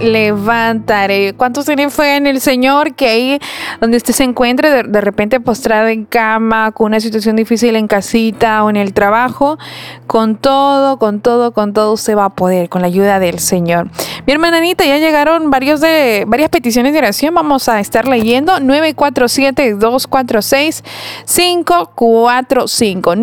levantaré. ¿Cuántos tienen fe en el Señor? Que ahí donde usted se encuentre, de repente postrado en cama, con una situación difícil en casita o en el trabajo, con todo usted va a poder, con la ayuda del Señor. Mi hermana Anita, ya llegaron varias peticiones de oración. Vamos a estar leyendo 947-246-545.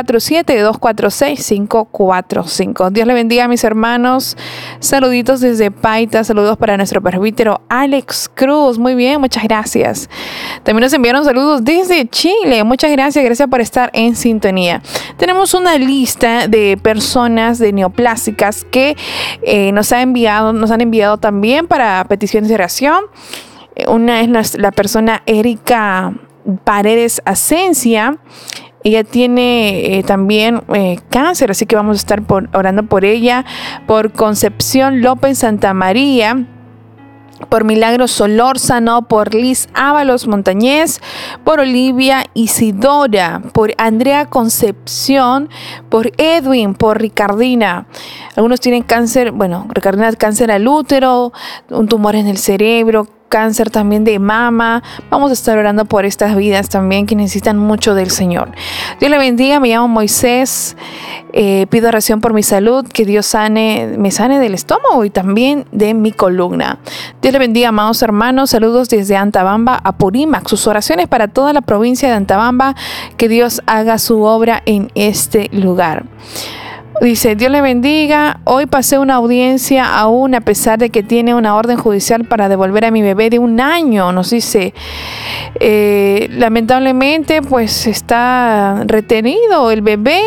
947-246-545. Dios le bendiga a mis hermanos. Saluditos desde Paita. Saludos para nuestro presbítero Alex Cruz. Muy bien, muchas gracias. También nos enviaron saludos desde Chile. Muchas gracias. Gracias por estar en sintonía. Tenemos una lista de personas de neoplásicas que nos han enviado también para peticiones de oración. Una es la persona Erika Paredes Asencia. Ella tiene también cáncer, así que vamos a estar orando por ella. Por Concepción López Santamaría, por Milagros Solórzano, por Liz Ábalos Montañez, por Olivia Isidora, por Andrea Concepción, por Edwin, por Ricardina. Algunos tienen cáncer, Ricardina, cáncer al útero, un tumor en el cerebro, cáncer también de mama. Vamos a estar orando por estas vidas también que necesitan mucho del Señor. Dios le bendiga. Me llamo Moisés. Pido oración por mi salud, que Dios me sane del estómago y también de mi columna. Dios le bendiga, amados hermanos. Saludos desde Antabamba, Apurímac. Sus oraciones para toda la provincia de Antabamba. Que Dios haga su obra en este lugar. Dice, Dios le bendiga. Hoy pasé una audiencia aún a pesar de que tiene una orden judicial para devolver a mi bebé de 1 año. Nos dice, lamentablemente pues está retenido el bebé.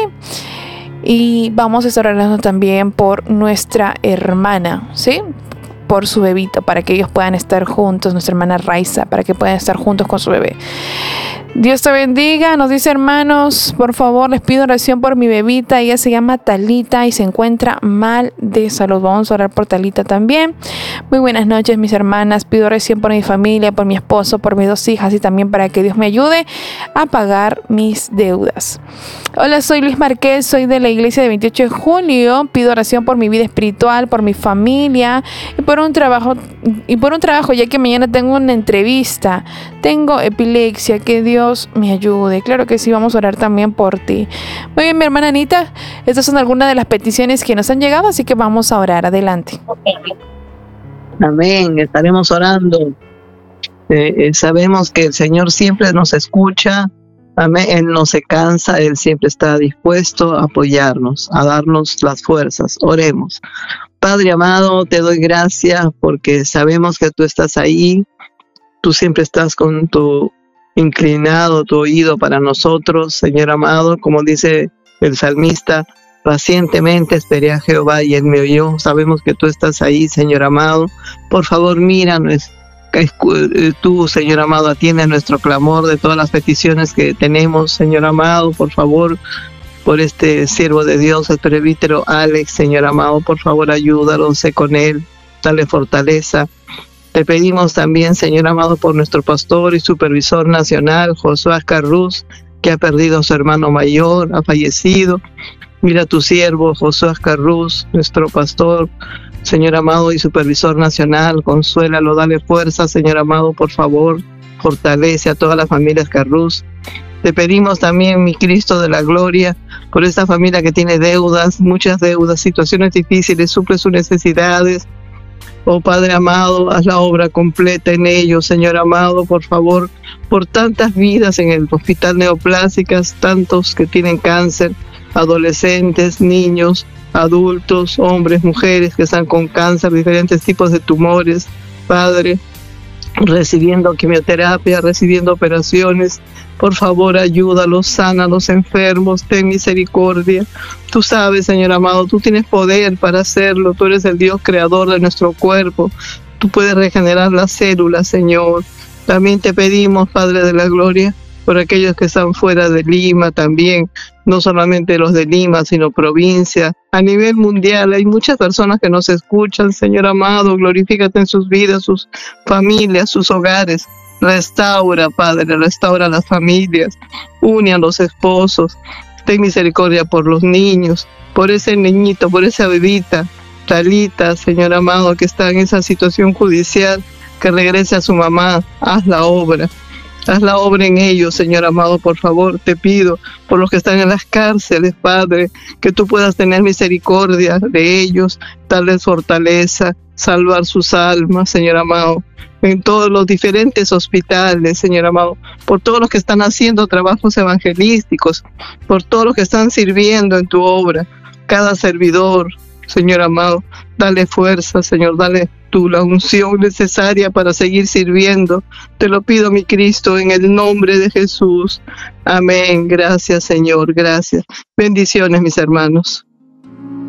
Y vamos a estar hablando también por nuestra hermana, ¿sí? Por su bebito, para que ellos puedan estar juntos, nuestra hermana Raiza, para que puedan estar juntos con su bebé. Dios te bendiga. Nos dice, hermanos, por favor, les pido oración por mi bebita. Ella se llama Talita y se encuentra mal de salud. Vamos a orar por Talita también. Muy buenas noches, mis hermanas. Pido oración por mi familia, por mi esposo, por mis 2 hijas y también para que Dios me ayude a pagar mis deudas. Hola, soy Luis Márquez, soy de la iglesia de 28 de julio. Pido oración por mi vida espiritual, por mi familia y por un trabajo, ya que mañana tengo una entrevista. Tengo epilepsia, que Dios me ayude. Claro que sí, vamos a orar también por ti. Muy bien, mi hermana Anita, estas son algunas de las peticiones que nos han llegado, así que vamos a orar. Adelante. Amén, estaremos orando. Sabemos que el Señor siempre nos escucha. Amén. Él no se cansa, Él siempre está dispuesto a apoyarnos, a darnos las fuerzas. Oremos. Padre amado, te doy gracias porque sabemos que tú estás ahí. Tú siempre estás con tu inclinado, tu oído para nosotros, Señor amado, como dice el salmista, pacientemente esperé a Jehová y Él me oyó. Sabemos que tú estás ahí, Señor amado. Por favor, míranos. Tú, Señor amado, atiende a nuestro clamor de todas las peticiones que tenemos, Señor amado. Por favor, por este siervo de Dios, el presbítero Alex, Señor amado, por favor, ayúdalo, sé con él, dale fortaleza. Te pedimos también, Señor amado, por nuestro pastor y supervisor nacional, Josué Carruz, que ha perdido a su hermano mayor, ha fallecido. Mira a tu siervo, Josué Carruz, nuestro pastor, Señor amado, y supervisor nacional, consuélalo, dale fuerza, Señor amado, por favor, fortalece a todas las familias Carruz. Te pedimos también, mi Cristo de la gloria, por esta familia que tiene deudas, muchas deudas, situaciones difíciles, suple sus necesidades. Oh Padre amado, haz la obra completa en ellos, Señor amado, por favor, por tantas vidas en el hospital Neoplásicas, tantos que tienen cáncer, adolescentes, niños, adultos, hombres, mujeres que están con cáncer, diferentes tipos de tumores, Padre, recibiendo quimioterapia, recibiendo operaciones. Por favor, ayúdalos, sana a los enfermos, ten misericordia. Tú sabes, Señor amado, tú tienes poder para hacerlo. Tú eres el Dios creador de nuestro cuerpo. Tú puedes regenerar las células, Señor. También te pedimos, Padre de la gloria, por aquellos que están fuera de Lima también, no solamente los de Lima, sino provincia. A nivel mundial hay muchas personas que nos escuchan, Señor amado, glorifícate en sus vidas, sus familias, sus hogares. Restaura, Padre, restaura las familias, une a los esposos, ten misericordia por los niños, por ese niñito, por esa bebita Talita, Señor amado, que está en esa situación judicial, que regrese a su mamá. Haz la obra. Haz la obra en ellos, Señor amado, por favor, te pido, por los que están en las cárceles, Padre, que tú puedas tener misericordia de ellos, darles fortaleza, salvar sus almas, Señor amado, en todos los diferentes hospitales, Señor amado, por todos los que están haciendo trabajos evangelísticos, por todos los que están sirviendo en tu obra, cada servidor, Señor amado, dale fuerza, Señor, dale tú la unción necesaria para seguir sirviendo. Te lo pido, mi Cristo, en el nombre de Jesús. Amén. Gracias, Señor. Gracias. Bendiciones, mis hermanos.